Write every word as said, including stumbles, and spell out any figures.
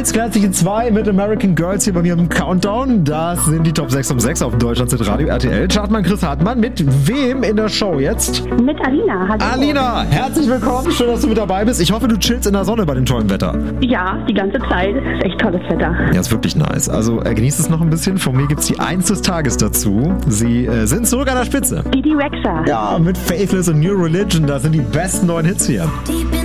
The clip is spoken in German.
Miles, Klassik zwei mit American Girls hier bei mir im Countdown. Das sind die Top sechs um sechs auf Deutschland Radio R T L. Chartmann Chris Hartmann, mit wem in der Show jetzt? Mit Alina. Hallo. Alina, herzlich willkommen. Schön, dass du mit dabei bist. Ich hoffe, du chillst in der Sonne bei dem tollen Wetter. Ja, die ganze Zeit. Ist echt tolles Wetter. Ja, ist wirklich nice. Also äh, genießt es noch ein bisschen. Von mir gibt's die Eins des Tages dazu. Sie äh, sind zurück an der Spitze. Didi Rexha. Ja, mit Faithless und New Religion. Das sind die besten neuen Hits hier.